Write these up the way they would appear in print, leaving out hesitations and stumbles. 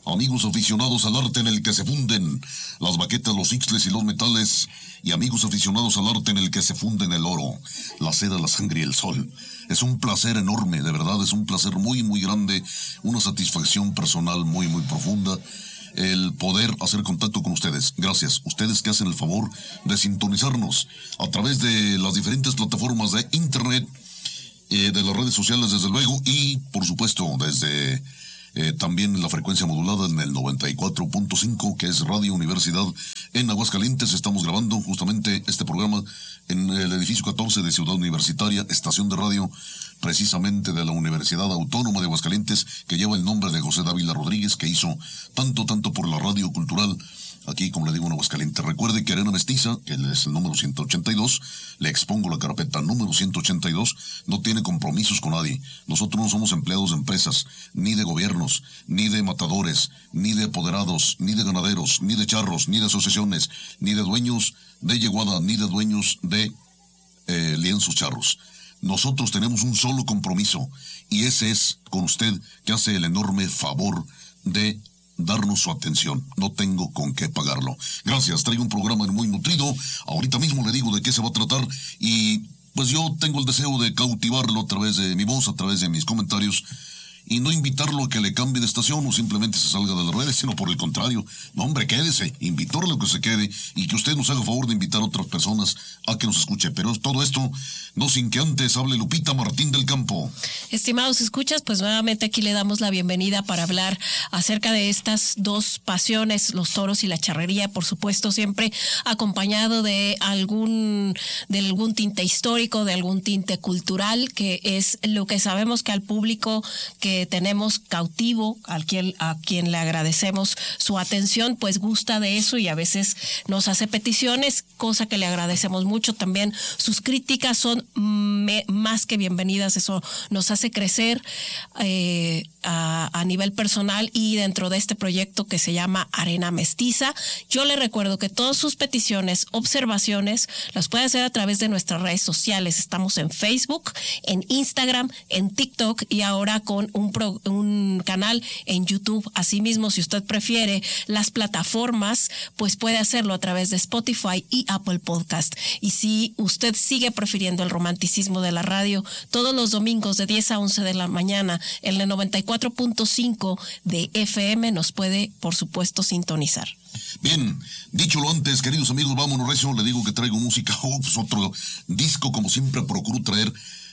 amigos aficionados al arte en el que se funden las baquetas, los ixtles y los metales, y amigos aficionados al arte en el que se funden el oro, la seda, la sangre y el sol. Es un placer enorme, de verdad, es un placer muy, muy grande, una satisfacción personal muy, muy profunda, el poder hacer contacto con ustedes. Gracias, ustedes que hacen el favor de sintonizarnos a través de las diferentes plataformas de internet, de las redes sociales, desde luego, y por supuesto desde también la frecuencia modulada en el 94.5, que es Radio Universidad en Aguascalientes. Estamos grabando justamente este programa en el edificio 14 de Ciudad Universitaria, estación de radio precisamente de la Universidad Autónoma de Aguascalientes, que lleva el nombre de José Dávila Rodríguez, que hizo tanto por la radio cultural aquí, como le digo, en Aguascalientes. Recuerde que Arena Mestiza, que es el número 182, le expongo la carpeta número 182, no tiene compromisos con nadie. Nosotros no somos empleados de empresas, ni de gobiernos, ni de matadores, ni de apoderados, ni de ganaderos, ni de charros, ni de asociaciones, ni de dueños de yeguada, ni de dueños de lienzos charros. Nosotros tenemos un solo compromiso, y ese es con usted, que hace el enorme favor de darnos su atención. No tengo con qué pagarlo. Gracias, traigo un programa muy nutrido. Ahorita mismo le digo de qué se va a tratar, y pues yo tengo el deseo de cautivarlo a través de mi voz, a través de mis comentarios, y no invitarlo a que le cambie de estación o simplemente se salga de las redes, sino por el contrario. No, hombre, quédese, invitarle a que se quede y que usted nos haga favor de invitar a otras personas a que nos escuche. Pero todo esto, no sin que antes hable Lupita Martín del Campo. Estimados escuchas, pues nuevamente aquí le damos la bienvenida para hablar acerca de estas dos pasiones, los toros y la charrería, por supuesto, siempre acompañado de algún tinte histórico, de algún tinte cultural, que es lo que sabemos que al público que tenemos cautivo, a quien le agradecemos su atención, pues gusta de eso y a veces nos hace peticiones, cosa que le agradecemos mucho. También sus críticas son más que bienvenidas, eso nos hace crecer a nivel personal y dentro de este proyecto que se llama Arena Mestiza. Yo le recuerdo que todas sus peticiones, observaciones, las puede hacer a través de nuestras redes sociales. Estamos en Facebook, en Instagram, en TikTok y ahora con un canal en YouTube. Asimismo, si usted prefiere las plataformas, pues puede hacerlo a través de Spotify y Apple Podcast. Y si usted sigue prefiriendo el romanticismo de la radio, todos los domingos de 10 a 11 de la mañana en el 94.5 de FM nos puede, por supuesto, sintonizar. Bien, dicho lo antes, queridos amigos, vámonos recio. Le digo que traigo música, pues otro disco, como siempre procuro traer,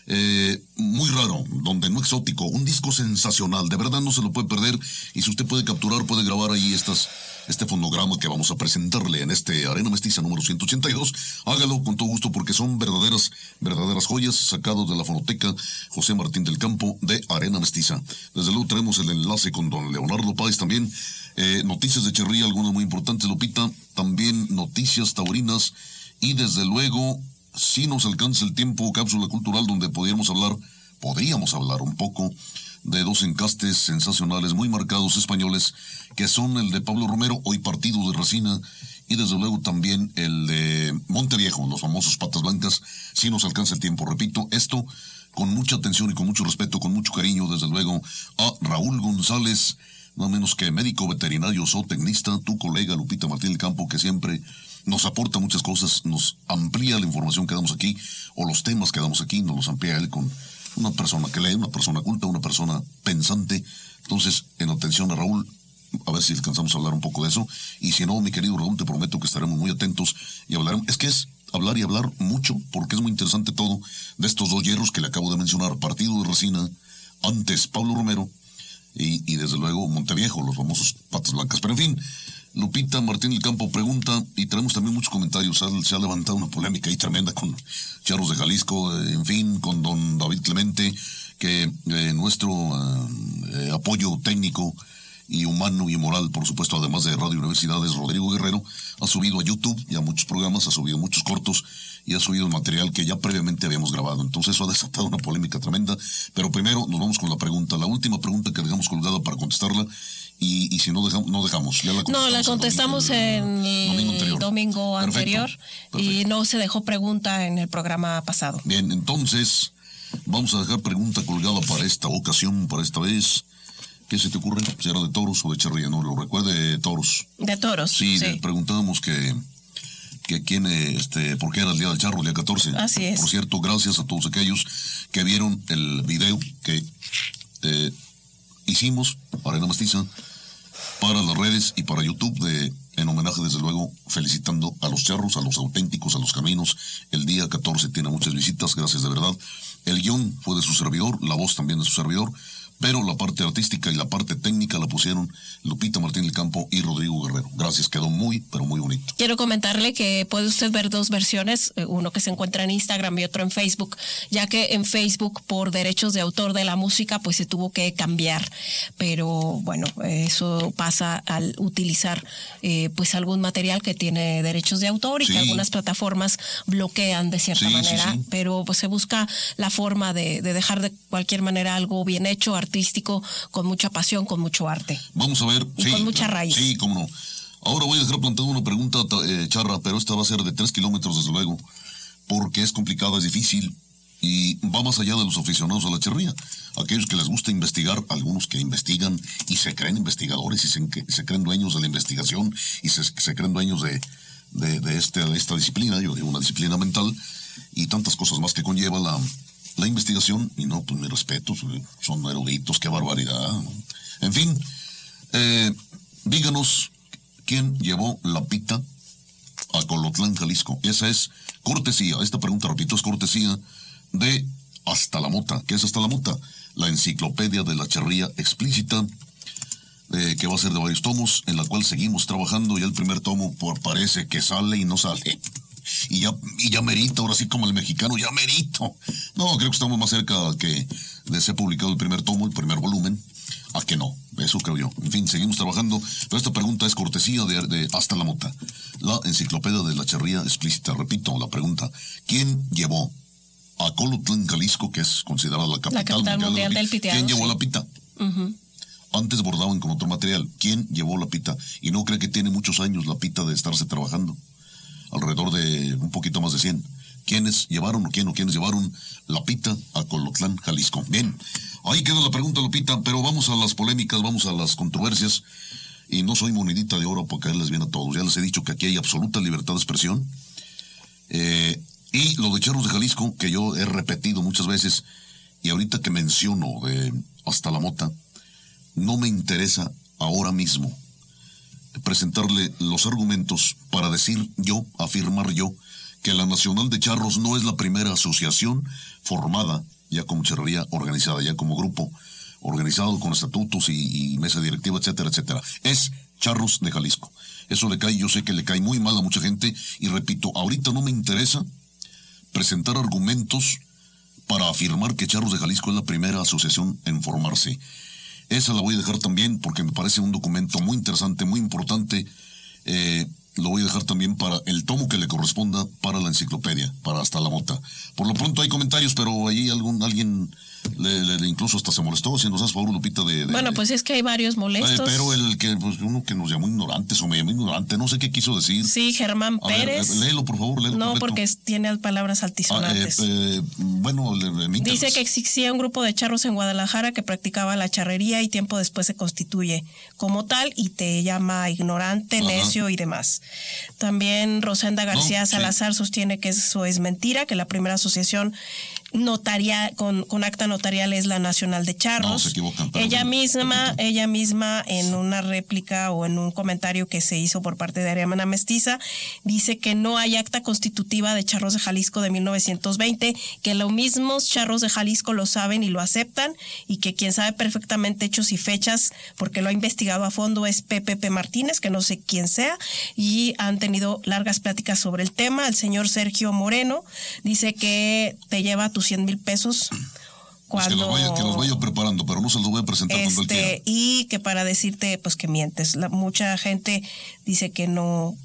muy raro, donde no exótico, un disco sensacional, de verdad no se lo puede perder. Y si usted puede capturar, puede grabar ahí este fonograma que vamos a presentarle en este Arena Mestiza número 182, hágalo con todo gusto, porque son verdaderas joyas sacados de la fonoteca José Martín del Campo de Arena Mestiza. Desde luego traemos el enlace con don Leonardo Páez también, noticias de Cherría, algunas muy importantes, Lupita, también noticias taurinas, y desde luego, si nos alcanza el tiempo, cápsula cultural donde podríamos hablar un poco de dos encastes sensacionales muy marcados españoles, que son el de Pablo Romero, hoy partido de Resina, y desde luego también el de Monteviejo, los famosos Patas Blancas. Si nos alcanza el tiempo, repito, esto con mucha atención y con mucho respeto, con mucho cariño, desde luego, a Raúl González, no menos que médico veterinario zootecnista, tu colega Lupita Martín del Campo, que siempre nos aporta muchas cosas, nos amplía la información que damos aquí, o los temas que damos aquí, nos los amplía él con una persona que lee, una persona culta, una persona pensante. Entonces, en atención a Raúl, a ver si alcanzamos a hablar un poco de eso, y si no, mi querido Raúl, te prometo que estaremos muy atentos y hablaremos. Es que es hablar y hablar mucho, porque es muy interesante todo de estos dos hierros que le acabo de mencionar, partido de Resina, antes Pablo Romero, y desde luego Monteviejo, los famosos Patas Blancas. Pero en fin, Lupita Martín del Campo pregunta, y tenemos también muchos comentarios. Se ha levantado una polémica ahí tremenda con Charros de Jalisco, en fin, con don David Clemente, que nuestro apoyo técnico y humano y moral, por supuesto, además de Radio Universidades, Rodrigo Guerrero, ha subido a YouTube ya muchos programas, ha subido muchos cortos y ha subido el material que ya previamente habíamos grabado. Entonces eso ha desatado una polémica tremenda. Pero primero nos vamos con la pregunta, la última pregunta que dejamos colgada para contestarla. Y si no dejamos, ya la contestamos en el domingo anterior. Perfecto. Y no se dejó pregunta en el programa pasado. Bien, entonces vamos a dejar pregunta colgada para esta ocasión, para esta vez. ¿Qué se te ocurre? Si era de toros o de charrería, no lo recuerde, toros. De toros. Sí, le preguntábamos que quién, por qué era el día del charro, el día 14. Así es. Por cierto, gracias a todos aquellos que vieron el video que hicimos para Arena Mestiza, para las redes y para YouTube, en homenaje, desde luego, felicitando a los charros, a los auténticos, a los caminos. El día 14 tiene muchas visitas, gracias de verdad. El guión fue de su servidor, la voz también de su servidor, pero la parte artística y la parte técnica la pusieron Lupita Martín del Campo y Rodrigo Guerrero. Gracias, quedó muy, pero muy bonito. Quiero comentarle que puede usted ver dos versiones, uno que se encuentra en Instagram y otro en Facebook, ya que en Facebook, por derechos de autor de la música, pues se tuvo que cambiar, pero bueno, eso pasa al utilizar pues algún material que tiene derechos de autor y que algunas plataformas bloquean de cierta manera, pero pues se busca la forma de dejar de cualquier manera algo bien hecho, artístico, con mucha pasión, con mucho arte. Vamos a ver. Y con mucha raíz. Sí, cómo no. Ahora voy a dejar planteada una pregunta, Charra, pero esta va a ser de 3 kilómetros, desde luego, porque es complicada, es difícil, y va más allá de los aficionados a la charrería. Aquellos que les gusta investigar, algunos que investigan y se creen investigadores y se creen dueños de la investigación y se creen dueños de esta disciplina, yo digo una disciplina mental, y tantas cosas más que conlleva la investigación. Y no, pues mis respetos, son eruditos, qué barbaridad. En fin, díganos quién llevó la pita a Colotlán, Jalisco. Esa es cortesía, esta pregunta, repito, es cortesía de Hasta la Mota. ¿Qué es Hasta la Mota? La enciclopedia de la charrería explícita, que va a ser de varios tomos, en la cual seguimos trabajando. Ya el primer tomo parece que sale y no sale. Y ya merita, ahora sí como el mexicano, ya merito. No, creo que estamos más cerca de ser publicado el primer tomo, el primer volumen, a que no, eso creo yo. En fin, seguimos trabajando, pero esta pregunta es cortesía de Hasta la Mota, la enciclopedia de la charrería explícita. Repito la pregunta: ¿quién llevó a Colotlán, Jalisco, que es considerada la capital mundial del piteado? ¿Quién llevó la pita? Antes bordaban con otro material. ¿Quién llevó la pita? Y no cree que tiene muchos años la pita de estarse trabajando, alrededor de un poquito más de 100. ¿Quiénes llevaron la pita a Colotlán, Jalisco? Bien, ahí queda la pregunta, Lupita, pero vamos a las polémicas, vamos a las controversias, y no soy monedita de oro para caerles bien a todos. Ya les he dicho que aquí hay absoluta libertad de expresión, y lo de Charros de Jalisco, que yo he repetido muchas veces, y ahorita que menciono de Hasta la Mota, no me interesa ahora mismo presentarle los argumentos para afirmar yo, que la Nacional de Charros no es la primera asociación formada ya como charrería organizada, ya como grupo organizado con estatutos y mesa directiva, etcétera, etcétera. Es Charros de Jalisco. Eso yo sé que le cae muy mal a mucha gente, y repito, ahorita no me interesa presentar argumentos para afirmar que Charros de Jalisco es la primera asociación en formarse. Esa la voy a dejar también porque me parece un documento muy interesante, muy importante. Lo voy a dejar también para el tomo que le corresponda para la enciclopedia, para Hasta la Mota. Por lo pronto hay comentarios, pero ahí alguien le incluso hasta se molestó. Si nos das favor, Lupita, Bueno, pues es que hay varios molestos. Pero uno que nos llamó ignorantes o me llamó ignorante, no sé qué quiso decir. Sí, Germán Pérez. Léelo, por favor, léelo. No, completo. porque tiene palabras altisonantes. Bueno, dice que existía un grupo de charros en Guadalajara que practicaba la charrería y tiempo después se constituye como tal y te llama ignorante, necio y demás. También Rosenda García Salazar sostiene que eso es mentira, que la primera asociación notaria con acta notarial es la Nacional de Charros. No, se equivocan. Ella misma en una réplica o en un comentario que se hizo por parte de Arena Mestiza dice que no hay acta constitutiva de Charros de Jalisco de 1920, que los mismos Charros de Jalisco lo saben y lo aceptan, y que quien sabe perfectamente hechos y fechas porque lo ha investigado a fondo es Pepe Martínez, que no sé quién sea, y han tenido largas pláticas sobre el tema. El señor Sergio Moreno dice que te lleva tus 100,000 pesos cuando... Pues que los vaya preparando, pero no se los voy a presentar cuando él quiera. Y que para decirte pues que mientes. Mucha gente dice que no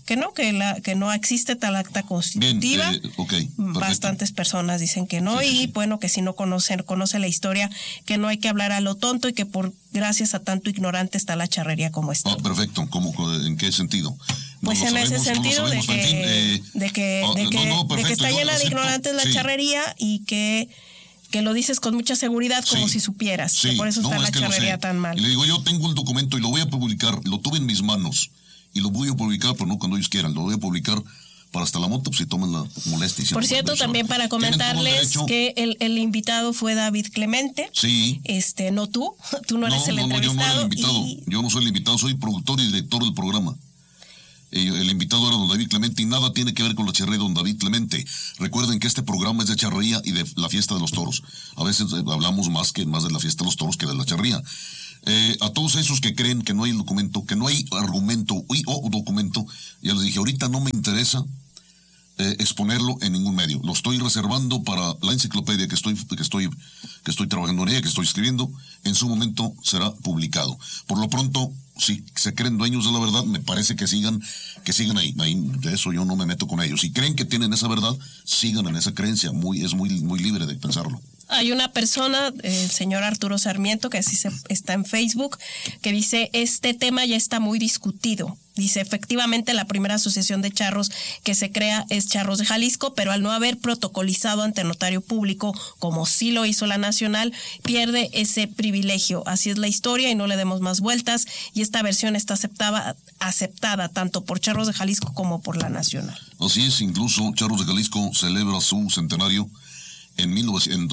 existe tal acta constitutiva. Bien, bastantes personas dicen que no, bueno, que si no conoce la historia, que no hay que hablar a lo tonto y que gracias a tanto ignorante está la charrería como está. Perfecto. ¿En qué sentido? Pues en ese sentido de que está llena de ignorantes la charrería, y que que lo dices con mucha seguridad, como si supieras. Sí, que por eso está la que charrería tan mal. Y le digo, yo tengo el documento y lo voy a publicar, lo tuve en mis manos y lo voy a publicar, pero no cuando ellos quieran, lo voy a publicar para hasta la moto, pues si toman la molestia. Por cierto, también para comentarles que el invitado fue David Clemente. Sí. No tú no eres el entrevistado. Yo no era el invitado, yo no soy el invitado, soy productor y director del programa. El invitado era don David Clemente y nada tiene que ver con la charrería de don David Clemente. Recuerden que este programa es de charrería y de la fiesta de los toros. A veces hablamos más de la fiesta de los toros que de la charrería. A todos esos que creen que no hay documento, que no hay argumento o documento, ya les dije, ahorita no me interesa exponerlo en ningún medio. Lo estoy reservando para la enciclopedia que estoy trabajando en ella, que estoy escribiendo. En su momento será publicado. Por lo pronto, si se creen dueños de la verdad, me parece que sigan ahí. De eso yo no me meto con ellos. Si creen que tienen esa verdad, sigan en esa creencia. Es muy libre de pensarlo. Hay una persona, el señor Arturo Sarmiento, que así está en Facebook, que dice, este tema ya está muy discutido. Dice, efectivamente, la primera asociación de charros que se crea es Charros de Jalisco, pero al no haber protocolizado ante notario público, como sí lo hizo la Nacional, pierde ese privilegio. Así es la historia y no le demos más vueltas. Y esta versión está aceptada tanto por Charros de Jalisco como por la Nacional. Así es, incluso Charros de Jalisco celebra su centenario en el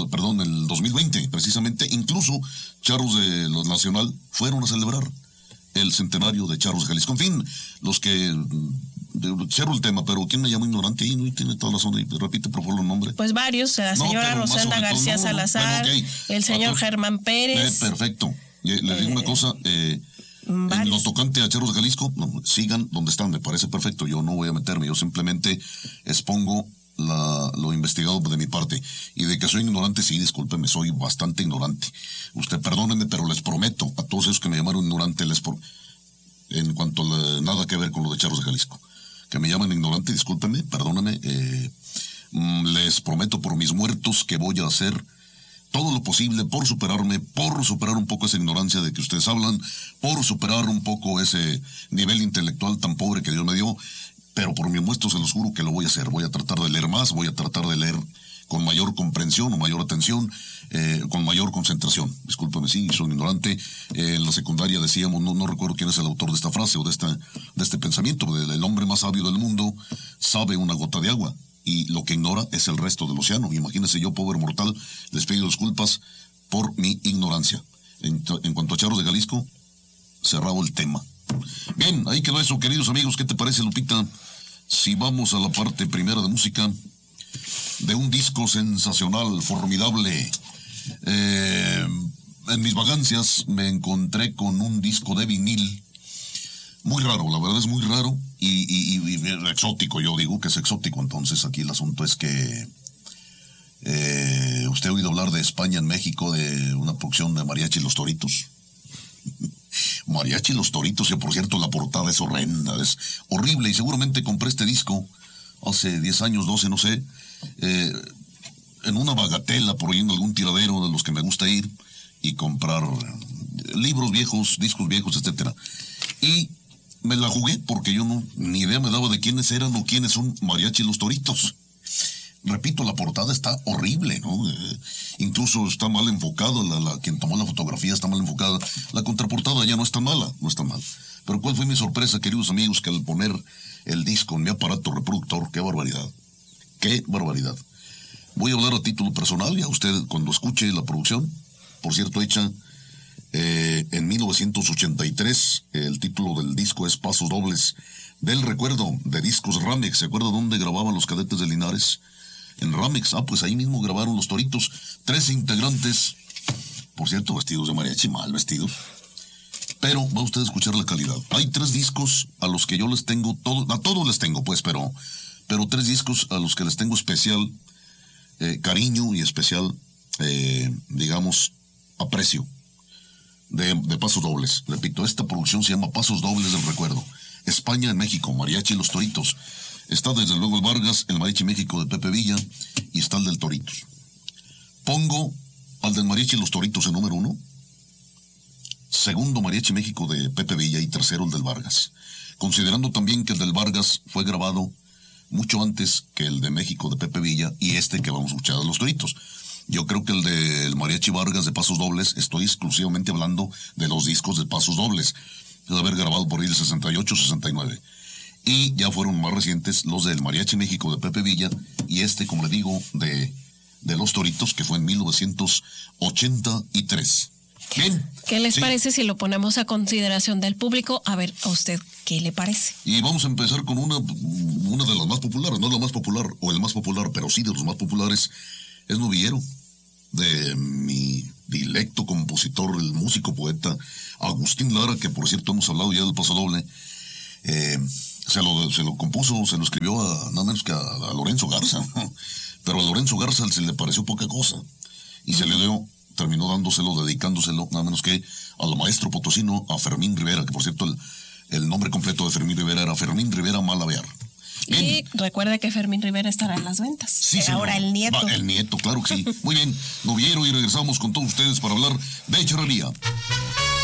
2020, precisamente. Incluso Charros de la Nacional fueron a celebrar el centenario de Charros de Jalisco. En fin, los que... Cierro el tema, pero ¿quién me llama ignorante? Ahí no tiene toda la zona. Repite, por favor, el nombre. Pues varios. La señora Rosenda García Salazar, el señor Germán Pérez. Perfecto. Le digo una cosa, en lo tocante a Charros de Jalisco, sigan donde están, me parece perfecto. Yo no voy a meterme, yo simplemente expongo lo investigado de mi parte. Y de que soy ignorante, sí, discúlpeme, soy bastante ignorante. Usted perdónenme, pero les prometo a todos esos que me llamaron ignorante, en cuanto a nada que ver con lo de Charros de Jalisco, que me llaman ignorante, discúlpeme, perdónenme, les prometo por mis muertos que voy a hacer todo lo posible por superar un poco esa ignorancia de que ustedes hablan, por superar un poco ese nivel intelectual tan pobre que Dios me dio. Pero por mi muestro se los juro que lo voy a hacer. Voy a tratar de leer más, voy a tratar de leer con mayor comprensión o mayor atención, con mayor concentración. Discúlpeme, sí, soy ignorante. En la secundaria decíamos, no recuerdo quién es el autor de esta frase o de este pensamiento, el hombre más sabio del mundo sabe una gota de agua y lo que ignora es el resto del océano. Imagínense, yo, pobre mortal, les pido disculpas por mi ignorancia. En cuanto a Charros de Jalisco, cerrado el tema. Bien, ahí quedó eso, queridos amigos. ¿Qué te parece, Lupita? Si vamos a la parte primera de música de un disco sensacional, formidable. En mis vagancias me encontré con un disco de vinil muy raro, la verdad es muy raro y exótico. Yo digo que es exótico. Entonces aquí el asunto es que usted ha oído hablar de España en México, de una producción de Mariachi Los Toritos. Mariachi Los Toritos, y por cierto la portada es horrenda, es horrible, y seguramente compré este disco hace 10 años, 12, no sé, en una bagatela, por ahí en algún tiradero de los que me gusta ir y comprar libros viejos, discos viejos, etcétera. Y me la jugué porque yo ni idea me daba de quiénes eran o quiénes son Mariachi Los Toritos. Repito, la portada está horrible, ¿no? Incluso está mal enfocada, quien tomó la fotografía está mal enfocada. La contraportada ya no es tan mala, no está mal. Pero ¿cuál fue mi sorpresa, queridos amigos? Que al poner el disco en mi aparato reproductor, ¡qué barbaridad! ¡Qué barbaridad! Voy a hablar a título personal, y a usted cuando escuche la producción, por cierto, hecha en 1983, el título del disco es Pasos Dobles del Recuerdo, de Discos Ramex. ¿Se acuerda dónde grababan los Cadetes de Linares? En Ramex. Pues ahí mismo grabaron Los Toritos. 13 integrantes, por cierto, vestidos de mariachi, mal vestidos. Pero va usted a escuchar la calidad. Hay 3 discos a los que yo les tengo, a todos les tengo, pues, pero 3 discos a los que les tengo especial cariño y especial, digamos, aprecio de Pasos Dobles. Repito, esta producción se llama Pasos Dobles del Recuerdo. España en México, Mariachi Los Toritos. Está desde luego el Vargas, el Mariachi México de Pepe Villa, y está el del Toritos. Pongo al del Mariachi Los Toritos en número 1, segundo Mariachi México de Pepe Villa y tercero el del Vargas. Considerando también que el del Vargas fue grabado mucho antes que el de México de Pepe Villa y que vamos a escuchar de Los Toritos. Yo creo que el del Mariachi Vargas de Pasos Dobles, estoy exclusivamente hablando de los discos de Pasos Dobles, de haber grabado por ahí el 68, 69. Y ya fueron más recientes los del Mariachi México de Pepe Villa y como le digo, de Los Toritos, que fue en 1983. Bien. ¿Qué les parece si lo ponemos a consideración del público? A ver, ¿a usted qué le parece? Y vamos a empezar con una de las más populares, no la más popular o el más popular, pero sí de los más populares, es Novillero, de mi dilecto compositor, el músico poeta Agustín Lara, que por cierto hemos hablado ya del Paso Doble. Se lo compuso, se lo escribió nada menos que a Lorenzo Garza, pero a Lorenzo Garza se le pareció poca cosa y se le terminó dedicándoselo nada menos que al maestro potosino, a Fermín Rivera, que por cierto el nombre completo de Fermín Rivera era Fermín Rivera Malavear. Y recuerde que Fermín Rivera estará en las ventas. Sí, ahora el nieto. El nieto, claro que sí. Muy bien, Novillero, y regresamos con todos ustedes para hablar de charrería.